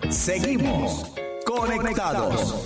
Seguimos conectados.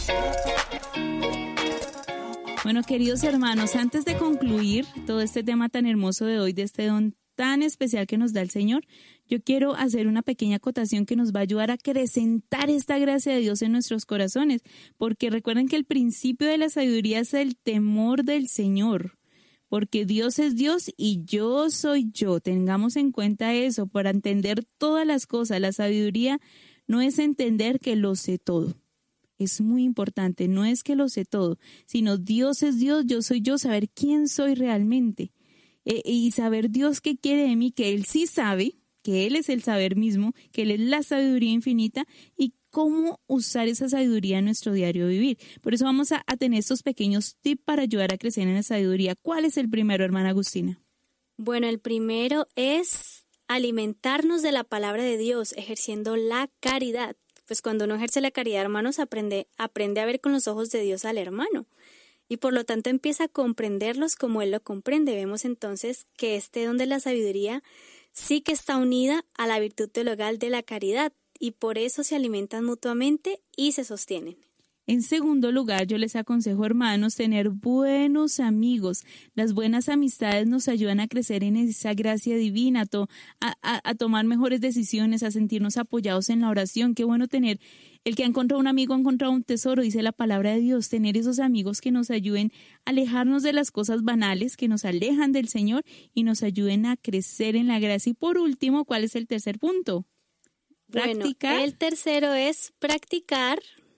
Bueno, queridos hermanos, antes de concluir todo este tema tan hermoso de hoy, de este don tan especial que nos da el Señor, yo quiero hacer una pequeña acotación que nos va a ayudar a acrecentar esta gracia de Dios en nuestros corazones, porque recuerden que el principio de la sabiduría es el temor del Señor, porque Dios es Dios y yo soy yo. Tengamos en cuenta eso para entender todas las cosas. La sabiduría no es entender que lo sé todo. Es muy importante, no es que lo sé todo, sino Dios es Dios, yo soy yo, saber quién soy realmente. Y saber Dios qué quiere de mí, que Él sí sabe, que Él es el saber mismo, que Él es la sabiduría infinita y cómo usar esa sabiduría en nuestro diario vivir. Por eso vamos a tener estos pequeños tips para ayudar a crecer en la sabiduría. ¿Cuál es el primero, hermana Agustina? Bueno, el primero es alimentarnos de la palabra de Dios, ejerciendo la caridad. Pues cuando uno ejerce la caridad, hermanos, aprende a ver con los ojos de Dios al hermano. Y por lo tanto empieza a comprenderlos como Él lo comprende. Vemos entonces que este don de la sabiduría sí que está unida a la virtud teologal de la caridad y por eso se alimentan mutuamente y se sostienen. En segundo lugar, yo les aconsejo, hermanos, tener buenos amigos. Las buenas amistades nos ayudan a crecer en esa gracia divina, a tomar mejores decisiones, a sentirnos apoyados en la oración. Qué bueno tener, el que ha encontrado un amigo ha encontrado un tesoro, dice la palabra de Dios, tener esos amigos que nos ayuden a alejarnos de las cosas banales, que nos alejan del Señor y nos ayuden a crecer en la gracia. Y por último, ¿cuál es el tercer punto? Practicar. Bueno, el tercero es practicar,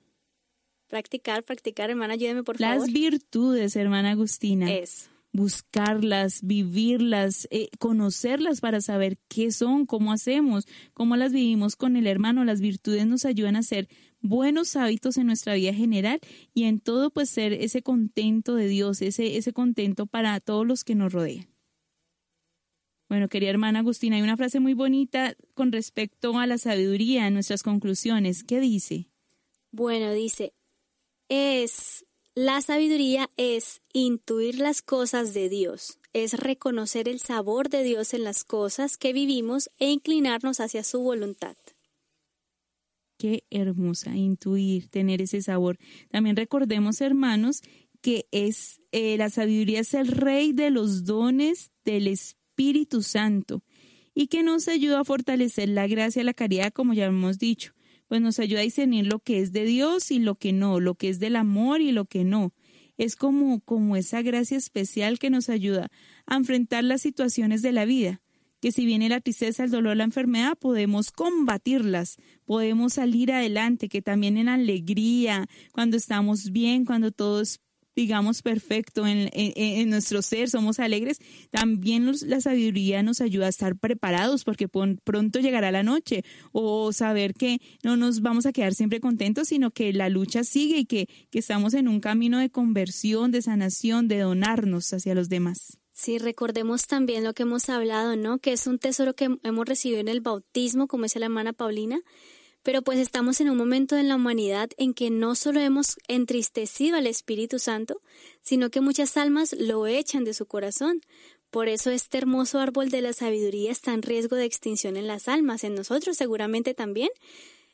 hermana, ayúdeme por favor. Las virtudes, hermana Agustina. Eso. Buscarlas, vivirlas, conocerlas para saber qué son, cómo hacemos, cómo las vivimos con el hermano. Las virtudes nos ayudan a hacer buenos hábitos en nuestra vida general y en todo pues ser ese contento de Dios, ese contento para todos los que nos rodean. Bueno, querida hermana Agustina, hay una frase muy bonita con respecto a la sabiduría en nuestras conclusiones. ¿Qué dice? Bueno, dice, la sabiduría es intuir las cosas de Dios, es reconocer el sabor de Dios en las cosas que vivimos e inclinarnos hacia su voluntad. Qué hermosa, intuir, tener ese sabor. También recordemos, hermanos, que la sabiduría es el rey de los dones del Espíritu Santo y que nos ayuda a fortalecer la gracia y la caridad, como ya hemos dicho. Pues nos ayuda a discernir lo que es de Dios y lo que no, lo que es del amor y lo que no. Es como esa gracia especial que nos ayuda a enfrentar las situaciones de la vida, que si viene la tristeza, el dolor, la enfermedad, podemos combatirlas, podemos salir adelante, que también en alegría, cuando estamos bien, cuando todo es, digamos, perfecto en nuestro ser, somos alegres, también la sabiduría nos ayuda a estar preparados porque pronto llegará la noche o saber que no nos vamos a quedar siempre contentos, sino que la lucha sigue y que estamos en un camino de conversión, de sanación, de donarnos hacia los demás. Sí, recordemos también lo que hemos hablado, ¿no? Que es un tesoro que hemos recibido en el bautismo, como dice la hermana Paulina. Pero pues estamos en un momento en la humanidad en que no solo hemos entristecido al Espíritu Santo, sino que muchas almas lo echan de su corazón. Por eso este hermoso árbol de la sabiduría está en riesgo de extinción en las almas, en nosotros seguramente también,